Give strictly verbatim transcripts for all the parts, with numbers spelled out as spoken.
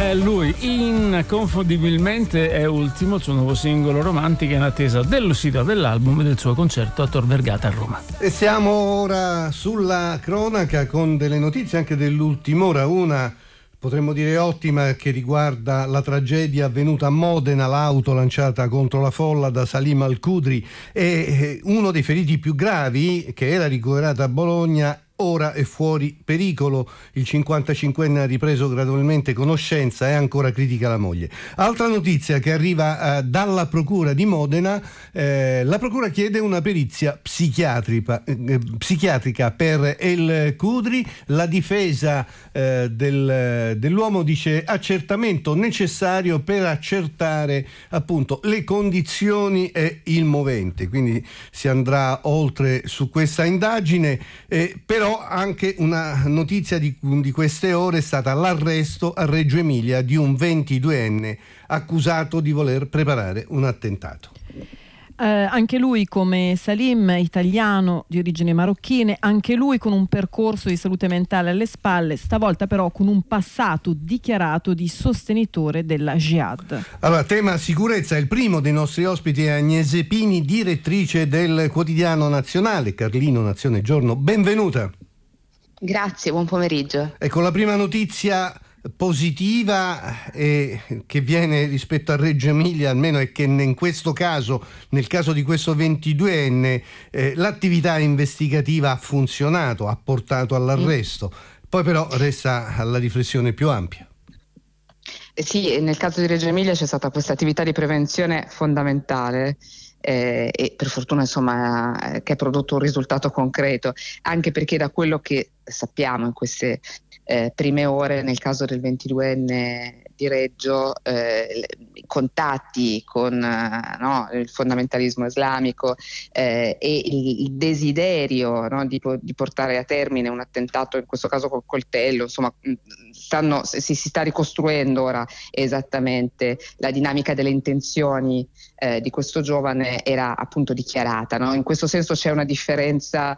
è lui, inconfondibilmente è ultimo, il suo nuovo singolo Romantica, in attesa dell'uscita dell'album e del suo concerto a Tor Vergata a Roma. E siamo ora sulla cronaca con delle notizie anche dell'ultima ora, una potremmo dire ottima, che riguarda la tragedia avvenuta a Modena, l'auto lanciata contro la folla da Salim Al-Qudri, e uno dei feriti più gravi, che era ricoverato a Bologna, ora è fuori pericolo. Il cinquantacinquenne ha ripreso gradualmente conoscenza, è ancora critica la moglie. Altra notizia che arriva eh, dalla procura di Modena, eh, la procura chiede una perizia psichiatrica, eh, psichiatrica per El Qudri. La difesa eh, del, dell'uomo dice accertamento necessario per accertare appunto le condizioni e il movente, quindi si andrà oltre su questa indagine. Eh, però anche una notizia di, di queste ore è stata l'arresto a Reggio Emilia di un ventiduenne accusato di voler preparare un attentato. Eh, anche lui, come Salim, italiano di origini marocchine, anche lui con un percorso di salute mentale alle spalle, stavolta però con un passato dichiarato di sostenitore della jihad. Allora, tema sicurezza, il primo dei nostri ospiti è Agnese Pini, direttrice del Quotidiano Nazionale, Carlino Nazione Giorno, benvenuta. Grazie, buon pomeriggio. Ecco, la prima notizia positiva eh, che viene rispetto a Reggio Emilia, almeno, è che in questo caso, nel caso di questo ventiduenne, eh, l'attività investigativa ha funzionato, ha portato all'arresto. Poi però resta la riflessione più ampia. Sì, nel caso di Reggio Emilia c'è stata questa attività di prevenzione fondamentale. Eh, e per fortuna insomma eh, che ha prodotto un risultato concreto, anche perché da quello che sappiamo in queste eh, prime ore nel caso del ventiduenne di Reggio, eh, i contatti con eh, no, il fondamentalismo islamico eh, e il, il desiderio, no, di, di portare a termine un attentato, in questo caso col coltello, insomma stanno, si, si sta ricostruendo ora esattamente la dinamica delle intenzioni eh, di questo giovane, era appunto dichiarata, no? In questo senso c'è una differenza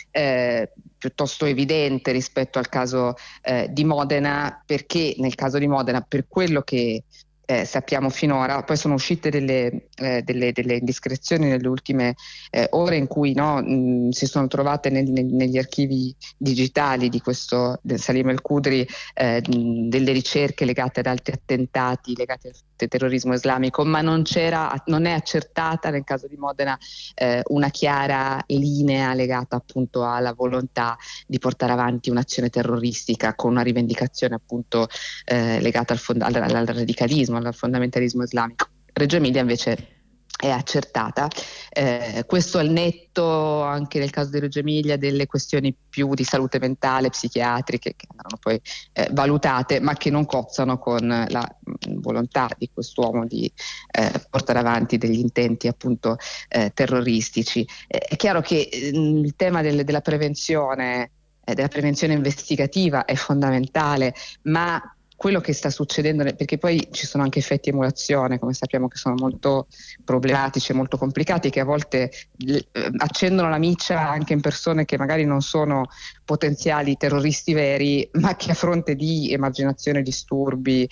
Eh, piuttosto evidente rispetto al caso eh, di Modena, perché nel caso di Modena, per quello che eh, sappiamo finora, poi sono uscite delle, eh, delle, delle indiscrezioni nelle ultime eh, ore in cui no, mh, si sono trovate nel, nel, negli archivi digitali di questo del Salim Al-Qudri eh, mh, delle ricerche legate ad altri attentati legati al terrorismo islamico, ma non c'era, non è accertata nel caso di Modena eh, una chiara linea legata appunto alla volontà di portare avanti un'azione terroristica con una rivendicazione appunto eh, legata al, fond- al, al radicalismo, al fondamentalismo islamico. Reggio Emilia invece è accertata, eh, questo al netto anche nel caso di Reggio Emilia delle questioni più di salute mentale, psichiatriche, che andranno poi eh, valutate, ma che non cozzano con la mh, volontà di quest'uomo di eh, portare avanti degli intenti appunto eh, terroristici. Eh, è chiaro che mh, il tema del, della prevenzione, eh, della prevenzione investigativa è fondamentale, ma quello che sta succedendo, perché poi ci sono anche effetti emulazione, come sappiamo, che sono molto problematici e molto complicati, che a volte eh, accendono la miccia anche in persone che magari non sono potenziali terroristi veri, ma che a fronte di emarginazione, disturbi,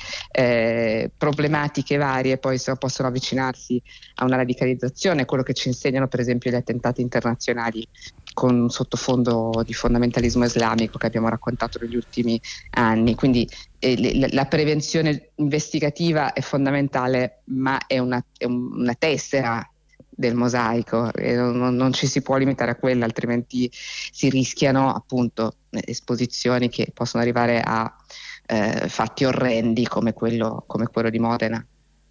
eh, problematiche varie poi so, possono avvicinarsi a una radicalizzazione, quello che ci insegnano per esempio gli attentati internazionali con un sottofondo di fondamentalismo islamico che abbiamo raccontato negli ultimi anni. Quindi eh, la prevenzione investigativa è fondamentale, ma è una, è una tessera del mosaico, e non, non ci si può limitare a quella, altrimenti si rischiano appunto esposizioni che possono arrivare a eh, fatti orrendi come quello, come quello di Modena.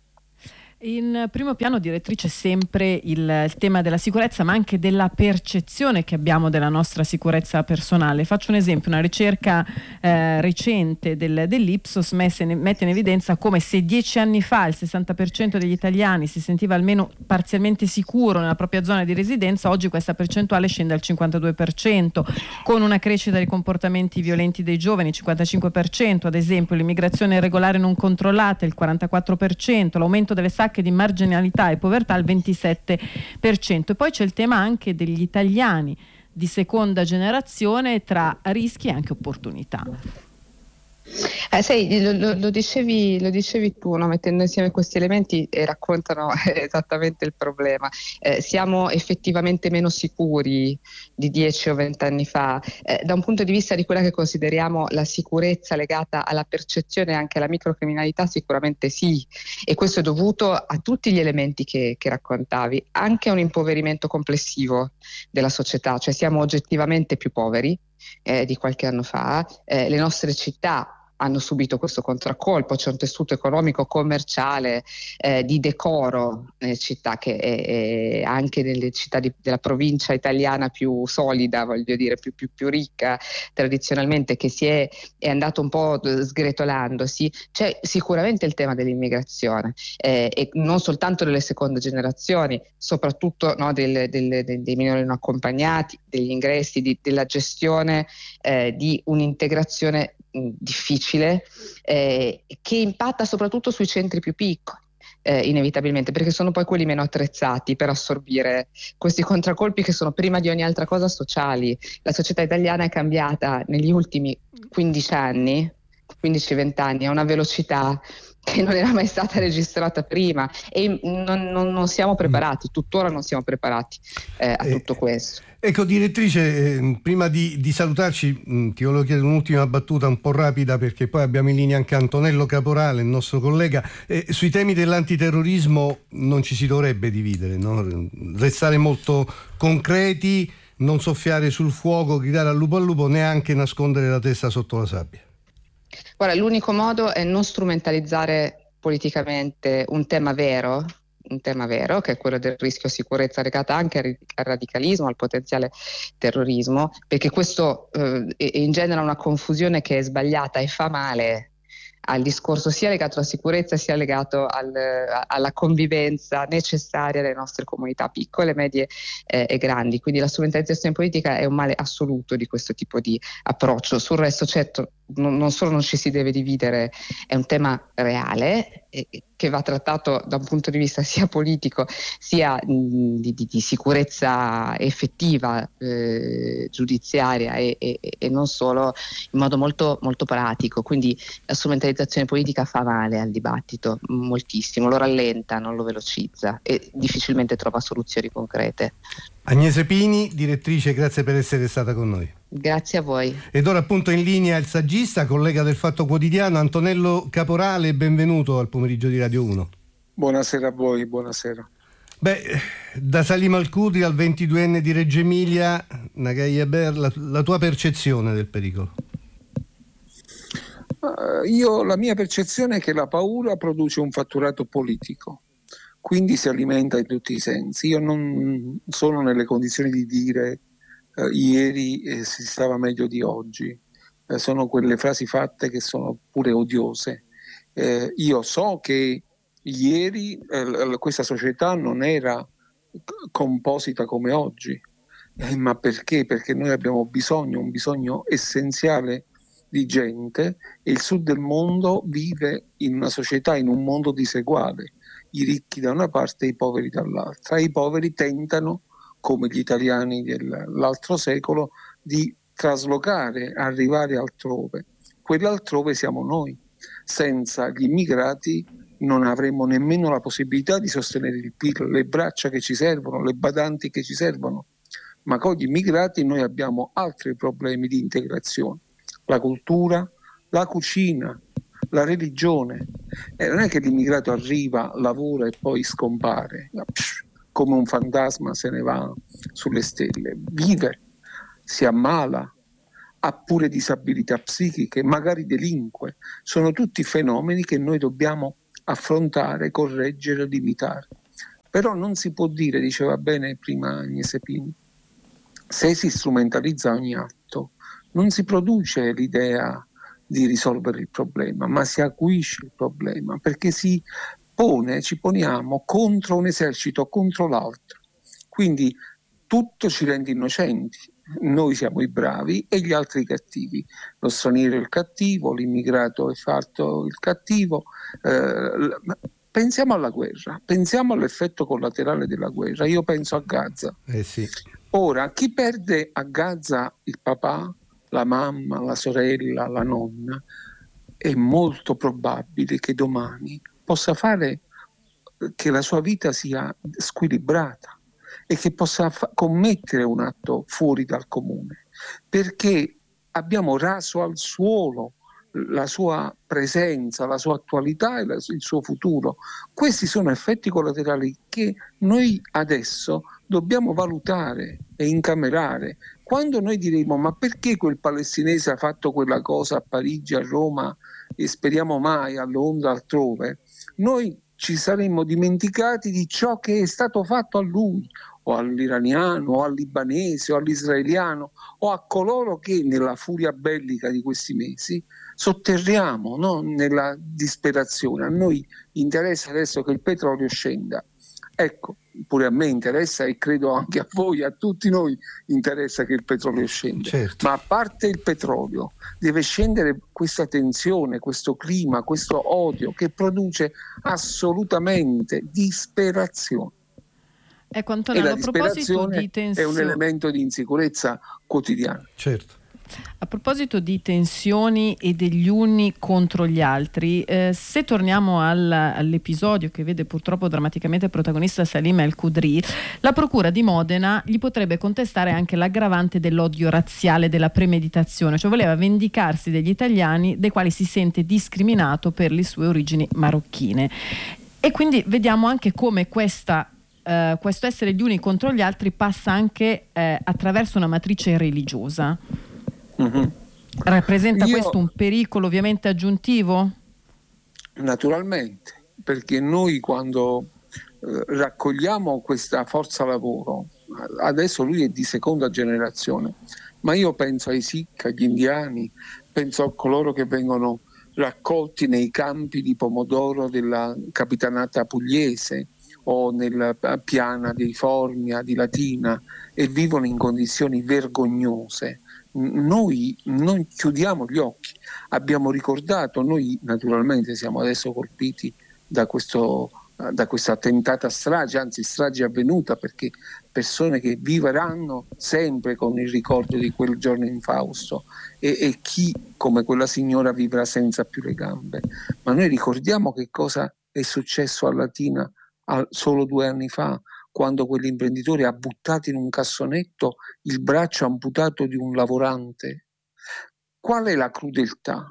In primo piano, direttrice, sempre il, il tema della sicurezza, ma anche della percezione che abbiamo della nostra sicurezza personale. Faccio un esempio: una ricerca eh, recente del, dell'Ipsos mette in, mette in evidenza come se dieci anni fa il sessanta per cento degli italiani si sentiva almeno parzialmente sicuro nella propria zona di residenza, oggi questa percentuale scende al cinquantadue per cento, con una crescita dei comportamenti violenti dei giovani, cinquantacinque per cento, ad esempio l'immigrazione irregolare non controllata, il quarantaquattro per cento, l'aumento delle sacche di marginalità e povertà al ventisette per cento. E poi c'è il tema anche degli italiani di seconda generazione, tra rischi e anche opportunità. Eh, sai, lo, lo, lo, dicevi, lo dicevi tu, no? Mettendo insieme questi elementi e raccontano esattamente il problema. Eh, siamo effettivamente meno sicuri di dieci o venti anni fa, eh, da un punto di vista di quella che consideriamo la sicurezza legata alla percezione e anche alla microcriminalità, sicuramente sì, e questo è dovuto a tutti gli elementi che, che raccontavi, anche a un impoverimento complessivo della società, cioè siamo oggettivamente più poveri eh, di qualche anno fa, eh, le nostre città hanno subito questo contraccolpo, c'è un tessuto economico, commerciale, eh, di decoro nelle città, che è, è anche nelle città di, della provincia italiana più solida, voglio dire, più, più, più ricca tradizionalmente, che si è, è andato un po' sgretolandosi. C'è sicuramente il tema dell'immigrazione, eh, e non soltanto delle seconde generazioni, soprattutto no, del, del, del, dei minori non accompagnati, degli ingressi, di, della gestione eh, di un'integrazione difficile, eh, che impatta soprattutto sui centri più piccoli, eh, inevitabilmente, perché sono poi quelli meno attrezzati per assorbire questi contraccolpi che sono prima di ogni altra cosa sociali. La società italiana è cambiata negli ultimi quindici anni, quindici venti anni, a una velocità che non era mai stata registrata prima, e non, non, non siamo preparati, tuttora non siamo preparati eh, a tutto questo. Ecco, direttrice, eh, prima di, di salutarci mh, ti volevo chiedere un'ultima battuta un po' rapida, perché poi abbiamo in linea anche Antonello Caporale, il nostro collega. Eh, sui temi dell'antiterrorismo non ci si dovrebbe dividere, no? Restare molto concreti, non soffiare sul fuoco, gridare al lupo al lupo, neanche nascondere la testa sotto la sabbia. Guarda, l'unico modo è non strumentalizzare politicamente un tema vero, un tema vero, che è quello del rischio sicurezza legata anche al radicalismo, al potenziale terrorismo, perché questo eh, ingenera una confusione che è sbagliata e fa male al discorso sia legato alla sicurezza sia legato al, alla convivenza necessaria delle nostre comunità piccole, medie eh, e grandi. Quindi la strumentalizzazione politica è un male assoluto di questo tipo di approccio. Sul resto, certo, non, non solo non ci si deve dividere, è un tema reale eh, che va trattato da un punto di vista sia politico sia mh, di, di, di sicurezza effettiva, eh, giudiziaria e, e, e non solo, in modo molto, molto pratico. Quindi la strumentalizzazione politica fa male al dibattito moltissimo, lo rallenta, non lo velocizza e difficilmente trova soluzioni concrete. Agnese Pini, direttrice, grazie per essere stata con noi. Grazie a voi. Ed ora appunto in linea il saggista, collega del Fatto Quotidiano, Antonello Caporale, benvenuto al pomeriggio di Radio uno. Buonasera a voi, buonasera. Beh, da Salim Al-Qudri al ventiduenne di Reggio Emilia, Nagai Haber, la, la tua percezione del pericolo? Uh, io la mia percezione è che la paura produce un fatturato politico, quindi si alimenta in tutti i sensi. Io non sono nelle condizioni di dire uh, ieri eh, si stava meglio di oggi, uh, sono quelle frasi fatte che sono pure odiose. Uh, io so che ieri uh, questa società non era composita come oggi, eh, ma perché? Perché noi abbiamo bisogno, un bisogno essenziale di gente, e il sud del mondo vive in una società, in un mondo diseguale, i ricchi da una parte e i poveri dall'altra. I poveri tentano, come gli italiani dell'altro secolo, di traslocare, arrivare altrove. Quell'altrove siamo noi. Senza gli immigrati non avremmo nemmeno la possibilità di sostenere il P I L, le braccia che ci servono, le badanti che ci servono. Ma con gli immigrati noi abbiamo altri problemi di integrazione. La cultura, la cucina, la religione. E non è che l'immigrato arriva, lavora e poi scompare, come un fantasma se ne va sulle stelle. Vive, si ammala, ha pure disabilità psichiche, magari delinque. Sono tutti fenomeni che noi dobbiamo affrontare, correggere, limitare. Però non si può dire, diceva bene prima Agnese Pini, se si strumentalizza ogni atto, non si produce l'idea di risolvere il problema, ma si acuisce il problema, perché si pone, ci poniamo contro un esercito, contro l'altro. Quindi tutto ci rende innocenti. Noi siamo i bravi e gli altri i cattivi. Lo straniero è il cattivo, l'immigrato è fatto il cattivo. Eh, pensiamo alla guerra, pensiamo all'effetto collaterale della guerra. Io penso a Gaza. Eh sì. Ora, chi perde a Gaza il papà, la mamma, la sorella, la nonna, è molto probabile che domani possa fare che la sua vita sia squilibrata e che possa fa- commettere un atto fuori dal comune, perché abbiamo raso al suolo la sua presenza, la sua attualità e la, il suo futuro. Questi sono effetti collaterali che noi adesso dobbiamo valutare e incamerare. Quando noi diremo ma perché quel palestinese ha fatto quella cosa a Parigi, a Roma e speriamo mai a Londra, altrove, noi ci saremmo dimenticati di ciò che è stato fatto a lui, o all'iraniano, o al libanese, o all'israeliano, o a coloro che nella furia bellica di questi mesi sotterriamo, no? Nella disperazione. A noi interessa adesso che il petrolio scenda. Ecco, pure a me interessa e credo anche a voi, a tutti noi interessa che il petrolio scenda. Certo. Ma a parte il petrolio deve scendere questa tensione, questo clima, questo odio che produce assolutamente disperazione. Ecco Antonello, e la a proposito di tensione, è un elemento di insicurezza quotidiana. Certo. A proposito di tensioni e degli uni contro gli altri, eh, se torniamo al, all'episodio che vede purtroppo drammaticamente protagonista Salim El-Khudri, la procura di Modena gli potrebbe contestare anche l'aggravante dell'odio razziale, della premeditazione, cioè voleva vendicarsi degli italiani dei quali si sente discriminato per le sue origini marocchine. E quindi vediamo anche come questa Uh, questo essere gli uni contro gli altri passa anche uh, attraverso una matrice religiosa. Mm-hmm. Rappresenta Io, questo un pericolo ovviamente aggiuntivo? Naturalmente, perché noi quando uh, raccogliamo questa forza lavoro, adesso lui è di seconda generazione, ma io penso ai Sikh, agli indiani, penso a coloro che vengono raccolti nei campi di pomodoro della capitanata pugliese o nella piana di Formia, di Latina, e vivono in condizioni vergognose. Noi non chiudiamo gli occhi, abbiamo ricordato, noi naturalmente siamo adesso colpiti da questo da questa tentata strage, anzi strage avvenuta, perché persone che vivranno sempre con il ricordo di quel giorno infausto e, e chi come quella signora vivrà senza più le gambe. Ma noi ricordiamo che cosa è successo a Latina solo due anni fa, quando quell'imprenditore ha buttato in un cassonetto il braccio amputato di un lavorante. Qual è la crudeltà?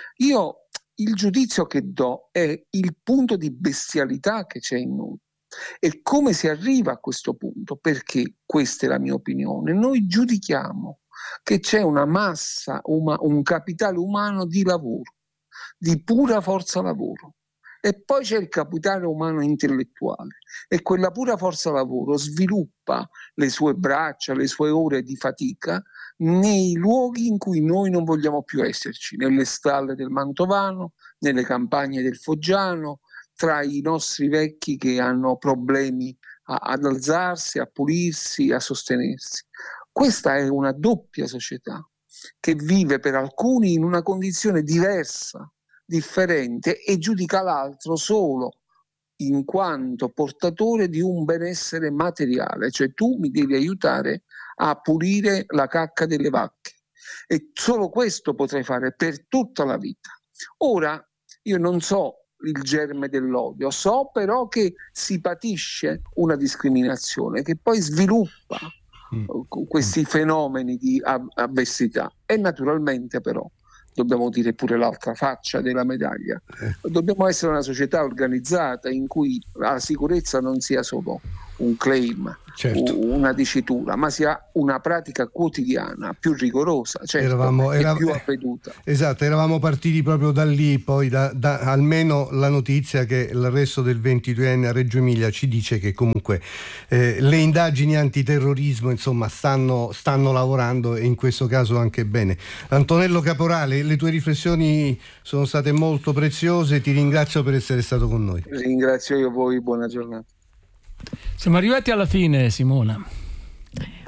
Io il giudizio che do è il punto di bestialità che c'è in noi e come si arriva a questo punto, perché questa è la mia opinione. Noi giudichiamo che c'è una massa, uma, un capitale umano di lavoro, di pura forza lavoro. E poi c'è il capitale umano intellettuale e quella pura forza lavoro sviluppa le sue braccia, le sue ore di fatica nei luoghi in cui noi non vogliamo più esserci, nelle stalle del Mantovano, nelle campagne del Foggiano, tra i nostri vecchi che hanno problemi a, ad alzarsi, a pulirsi, a sostenersi. Questa è una doppia società che vive per alcuni in una condizione diversa, differente, e giudica l'altro solo in quanto portatore di un benessere materiale, cioè tu mi devi aiutare a pulire la cacca delle vacche e solo questo potrei fare per tutta la vita. Ora io non so il germe dell'odio, so però che si patisce una discriminazione che poi sviluppa mm. questi fenomeni di avversità e naturalmente però dobbiamo dire pure l'altra faccia della medaglia. Eh. Dobbiamo essere una società organizzata in cui la sicurezza non sia solo un claim, certo, una dicitura, ma sia una pratica quotidiana, più rigorosa, certo, eravamo, e eravamo, più avveduta. Esatto, eravamo partiti proprio da lì, poi da, da almeno la notizia che l'arresto del ventiduenne a Reggio Emilia ci dice che comunque eh, le indagini antiterrorismo insomma stanno, stanno lavorando e in questo caso anche bene. Antonello Caporale, le tue riflessioni sono state molto preziose, ti ringrazio per essere stato con noi. Ringrazio io voi, buona giornata. Siamo arrivati alla fine, Simona.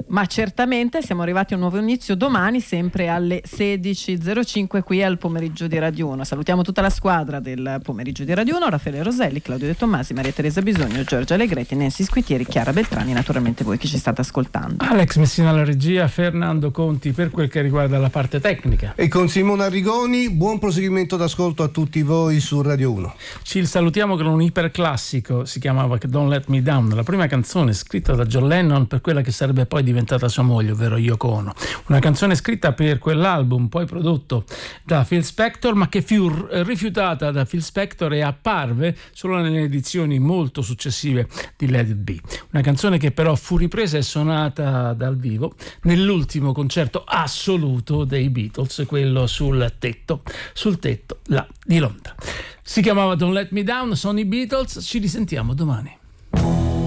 ma certamente siamo arrivati a un nuovo inizio domani, sempre alle sedici e zero cinque qui al pomeriggio di Radio uno. Salutiamo tutta la squadra del pomeriggio di Radio uno: Raffaele Roselli, Claudio De Tommasi, Maria Teresa Bisogno, Giorgia Allegretti, Nancy Squitieri, Chiara Beltrani, naturalmente voi che ci state ascoltando. Alex Messina alla regia, Fernando Conti per quel che riguarda la parte tecnica. E con Simona Arrigoni, buon proseguimento d'ascolto a tutti voi su Radio uno. Ci salutiamo con un iperclassico, si chiamava Don't Let Me Down, la prima canzone scritta da John Lennon per quella che sarebbe poi diventata sua moglie, ovvero Yoko Ono. Una canzone scritta per quell'album, poi prodotto da Phil Spector, ma che fu rifiutata da Phil Spector e apparve solo nelle edizioni molto successive di Let It Be. Una canzone che però fu ripresa e suonata dal vivo nell'ultimo concerto assoluto dei Beatles, quello sul tetto, sul tetto là di Londra. Si chiamava Don't Let Me Down, sono i Beatles, ci risentiamo domani.